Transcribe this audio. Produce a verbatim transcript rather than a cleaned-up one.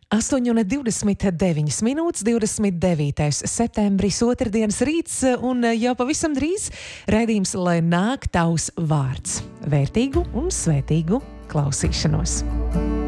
astoņi un divdesmit deviņas minūtes, divdesmit devītais septembris, otrdienas rīts, un jau pavisam drīz raidījums, lai nāk tavs vārds. Vērtīgu un svētīgu klausīšanos!